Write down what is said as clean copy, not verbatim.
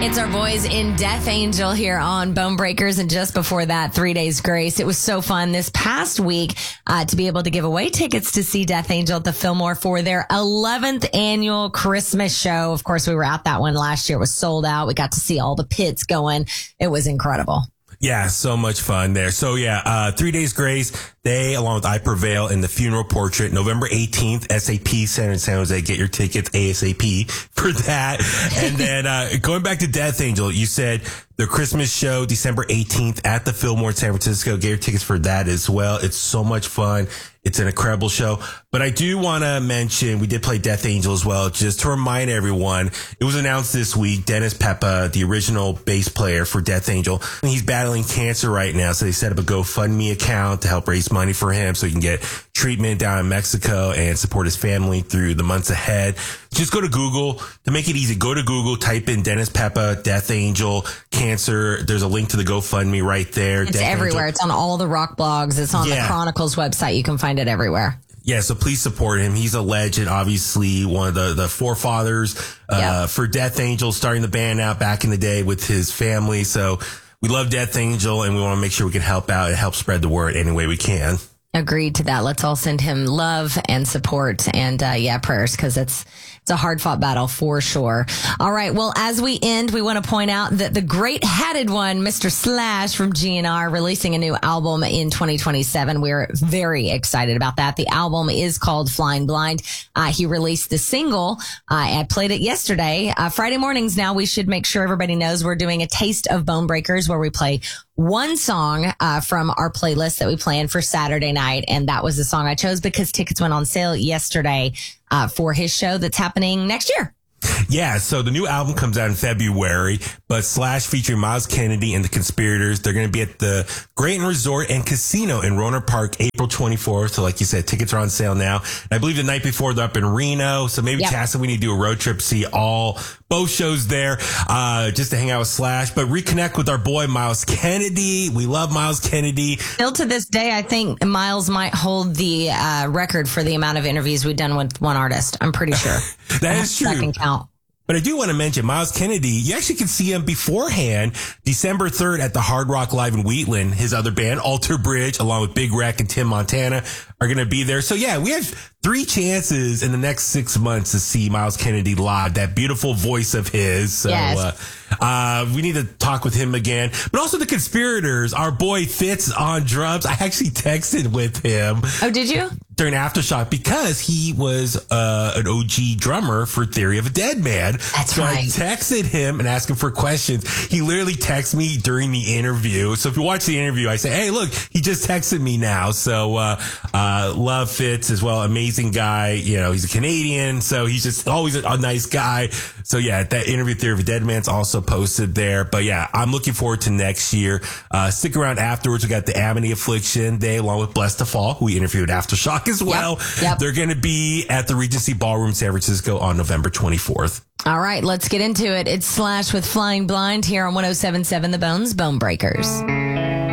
It's our boys in Death Angel here on Bone Breakers. And just before that, 3 Days Grace. It was so fun this past week to be able to give away tickets to see Death Angel at the Fillmore for their 11th annual Christmas show. Of course, we were at that one last year. It was sold out. We got to see all the pits going. It was incredible. Yeah, so much fun there. So 3 Days Grace, they, along with I Prevail in the Funeral Portrait, November 18th, SAP Center in San Jose. Get your tickets ASAP for that. And then, going back to Death Angel, you said the Christmas show, December 18th at the Fillmore in San Francisco. Get your tickets for that as well. It's so much fun. It's an incredible show. But I do want to mention, we did play Death Angel as well, just to remind everyone, it was announced this week, Dennis Peppa, the original bass player for Death Angel, he's battling cancer right now. So they set up a GoFundMe account to help raise money for him so he can get treatment down in Mexico and support his family through the months ahead. Just go to Google. To make it easy, go to Google, type in Dennis Peppa, Death Angel, cancer. There's a link to the GoFundMe right there. It's Death everywhere. Angel. It's on all the rock blogs. It's on the Chronicles website. You can find it everywhere. Yeah, so please support him. He's a legend, obviously one of the forefathers for Death Angel, starting the band out back in the day with his family. So we love Death Angel, and we want to make sure we can help out and help spread the word any way we can. Agreed to that. Let's all send him love and support and, prayers, because it's a hard fought battle for sure. All right. Well, as we end, we want to point out that the great hatted one, Mr. Slash from GNR, releasing a new album in 2027. We're very excited about that. The album is called Flying Blind. He released the single. I played it yesterday. Friday mornings now, we should make sure everybody knows we're doing a Taste of Bone Breakers, where we play one song from our playlist that we planned for Saturday night. And that was the song I chose because tickets went on sale yesterday for his show that's happening next year. Yeah, so the new album comes out in February, but Slash featuring Miles Kennedy and the Conspirators, they're going to be at the Grayton Resort and Casino in Rohnert Park, April 24th. So like you said, tickets are on sale now. And I believe the night before they're up in Reno. So maybe Chassa, we need to do a road trip, see both shows there, just to hang out with Slash, but reconnect with our boy Miles Kennedy. We love Miles Kennedy. Still to this day, I think Miles might hold the record for the amount of interviews we've done with one artist. I'm pretty sure. That is true. Second count. But I do want to mention Miles Kennedy. You actually can see him beforehand, December 3rd at the Hard Rock Live in Wheatland. His other band, Alter Bridge, along with Big Rec and Tim Montana, are going to be there. So yeah, we have 3 chances in the next 6 months to see Miles Kennedy live. That beautiful voice of his. So, we need to talk with him again. But also the Conspirators, our boy Fitz on drums. I actually texted with him. Oh, did you? During Aftershock, because he was an OG drummer for Theory of a Dead Man. That's right. I texted him and asked him for questions. He literally texted me during the interview. So if you watch the interview, I say, hey, look, he just texted me now. So love Fitz as well. Amazing guy. You know, he's a Canadian, so he's just always a nice guy. So yeah, that interview, Theory of a Dead Man's also posted there. But yeah, I'm looking forward to next year. Stick around afterwards. We got the Amity Affliction. They, along with Blessed to Fall, who we interviewed at Aftershock as well. Yep. They're going to be at the Regency Ballroom, San Francisco on November 24th. All right, let's get into it. It's Slash with Flying Blind here on 107.7 The Bones, Bone Breakers.